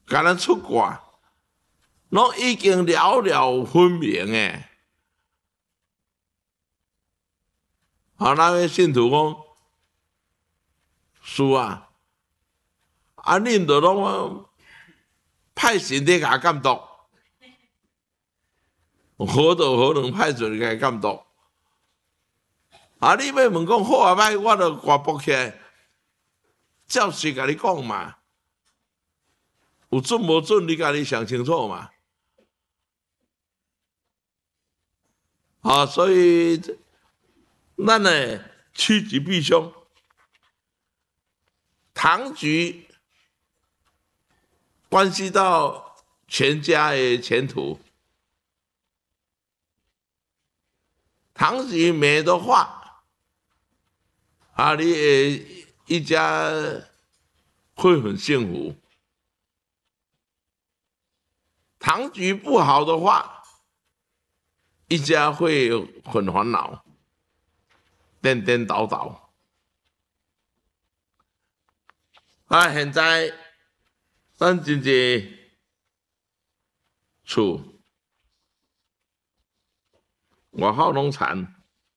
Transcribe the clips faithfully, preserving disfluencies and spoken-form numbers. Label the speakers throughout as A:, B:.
A: 甲咱出卦，拢已经了了分明诶。好，那位信徒讲，是啊，啊，恁就拢派神伫甲监督，好就好，能派神甲监督。啊，你要问讲好啊歹，我就挂卜起来，照实甲你讲嘛。有准无准，你家己想清楚嘛。啊，所以咱呢趋吉避凶，堂局关系到全家的前途。堂局美的话，啊，你的一家会很幸福。堂局不好的话，一家会很烦恼，颠颠倒倒。啊，现在咱真济厝外口拢田，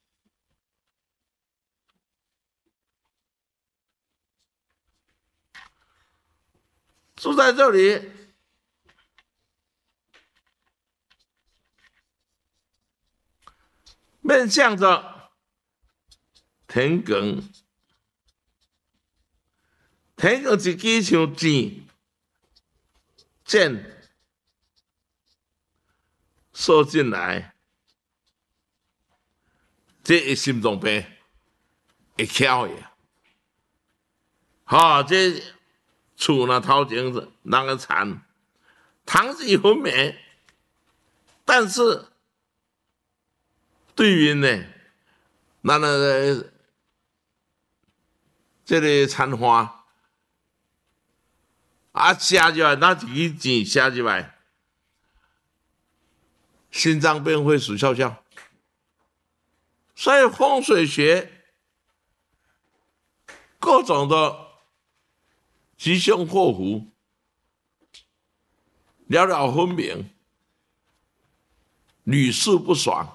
A: 住在这里。面向着田埂，田埂一支像箭，箭射进来，这是心脏病会翘的。好，这厝若头前人个田，堂是分明，但是对面呢，咱个这个田花啊，写入来，那一支箭写入来，心脏病会死翘翘。所以风水学各种的吉凶祸福了了分明，屡试不爽。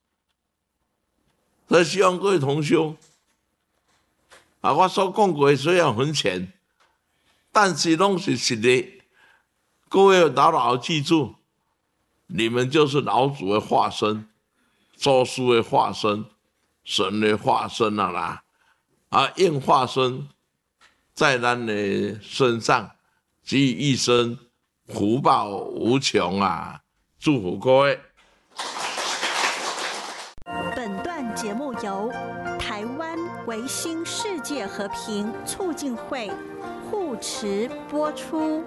A: 所以希望各位同修啊，我所讲过虽然很浅，但是拢是实例。各位牢牢记住，你们就是老祖的化身，祖师的化身，神的化身啊啦！啊，应化身在咱的身上，给予一生福报无穷啊！祝福各位。
B: 本段节目由台湾维新世界和平促进会护持播出。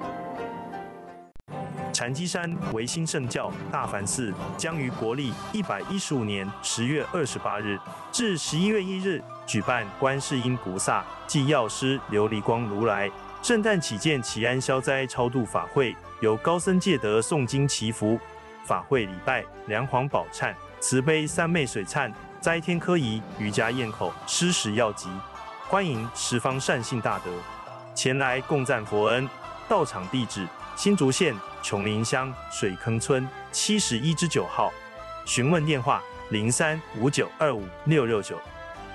C: 禅机山维新圣教大梵寺将于国历一百一十五年十月二十八日至十一月一日举办观世音菩萨暨药师琉璃光如来圣诞祈见祈安消灾超度法会，由高僧戒德诵经祈福，法会礼拜梁皇宝忏、慈悲三昧水忏、斋天科仪、瑜伽咽口、施食药集，欢迎十方善信大德前来共赞佛恩。到场地址：新竹县琼林乡水坑村七十一之九号，询问电话：零三五九二五六六九。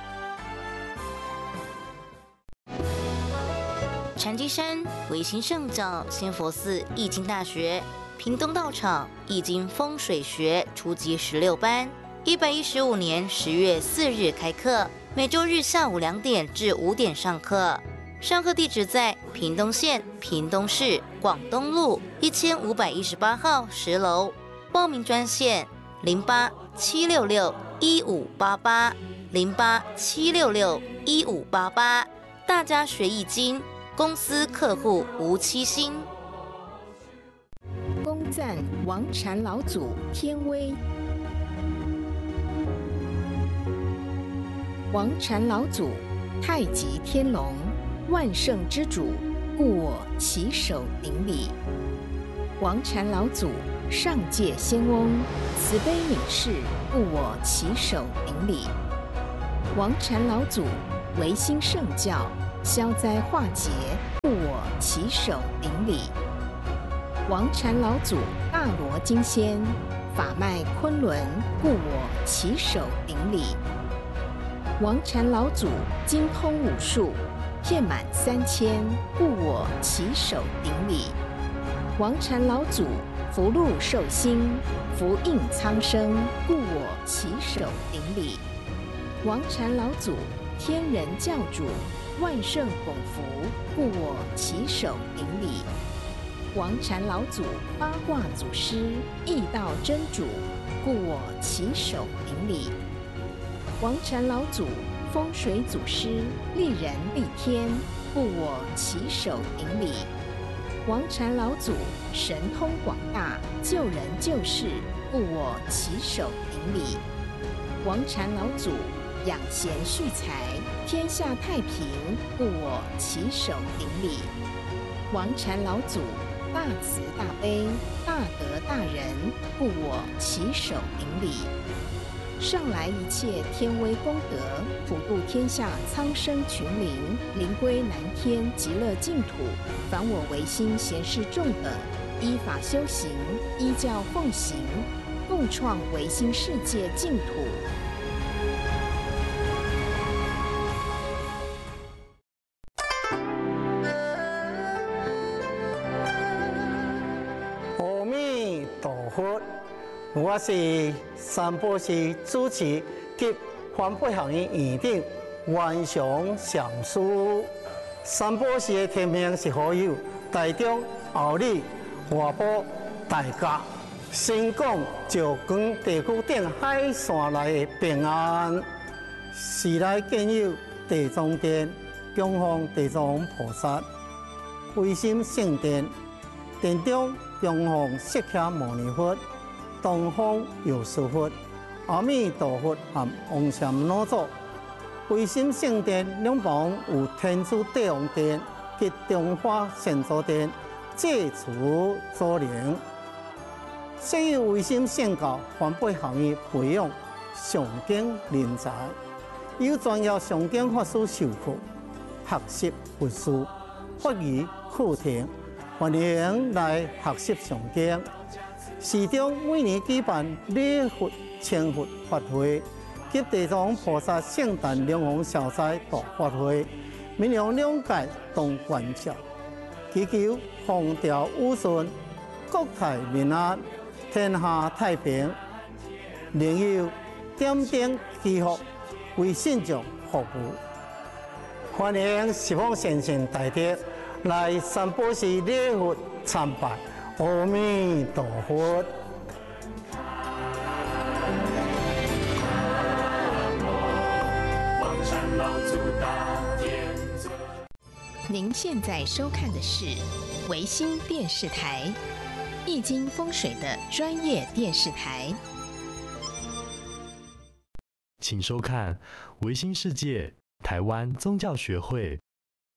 D: 禅机山维新圣教仙佛寺易经大学屏东道场易经风水学初级十六班，一百一十五年十月四日开课，每周日下午两点至五点上课。上课地址在屏东县屏东市广东路一千五百一十八号十楼，报名专线零八七六六一五八八零八七六六一五八八。大家学易经，公司客户无欺心。
B: 恭赞王禅老祖天威。王禅老祖太极天龙，万圣之主，故我起手顶礼。王禅老祖上界仙翁，慈悲悯世，故我起手顶礼。王禅老祖维新圣教，消灾化劫，故我起手顶礼。 王禅老祖大罗金仙，法脉昆仑，故我起手顶礼。王禅老祖精通武术，遍满三千，故我起手顶礼。王禅老祖福禄寿星，福应苍生，故我起手顶礼。王禅老祖天人教主，万圣拱福，故我起手顶礼。王禅老祖八卦祖师，易道真主，故我起手顶礼。王禅老祖风水祖师，利人利天，故我起手顶礼。王禅老祖神通广大，救人救世，故我起手顶礼。王禅老祖养贤蓄财，天下太平，故我起手顶礼。王禅老祖大慈大悲，大德大仁，故我起手顶礼。上来一切天威功德，普度天下苍生群灵，灵归南天极乐净土。凡我唯心贤士众等，依法修行，依教奉行，共创唯心世界净土。
E: 阿弥陀佛，我是三宝寺主持及环保行业院长袁祥上师。三宝寺的天命是好友台中、后里、外埔、大甲、新港、石冈地区等海线内的平安。寺内建有地藏殿，供奉地藏菩萨；唯心圣殿，殿中供奉释迦牟尼佛、东方药师佛、阿弥陀佛和王禅老祖。唯心圣殿两旁有天主地王殿及中华神祖殿，借此祖灵。设有唯心圣教环保行业培养上经人才，有专业上经法师授课，学习佛事、法语课程，欢迎来学习上经。寺中每年举办礼佛、千佛法会及地藏菩萨圣诞龙王消灾大法会，民众两界同关照，祈求风调雨顺、国泰民安、天下太平，另有点灯祈福，为信众服务。欢迎十方善信大德来三宝寺礼佛参拜，阿弥陀佛。
B: 您现在收看的是维新电视台，易经风水的专业电视台。
C: 请收看维新世界台湾宗教学会